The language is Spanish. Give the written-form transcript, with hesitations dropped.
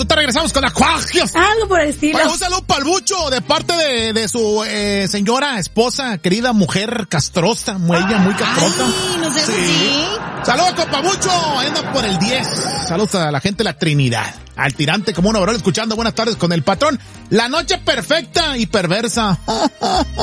Te regresamos con Acuagios. Algo por el estilo. Bueno, un saludo para el Bucho de parte de su señora, esposa, querida mujer castrosa, ella muy castrosa. Ay, no sé sí. Saludos, compa Bucho, anda por el 10. Saludos a la gente de la Trinidad. Al tirante como un obrero escuchando Buenas tardes con el patrón. La noche perfecta y perversa.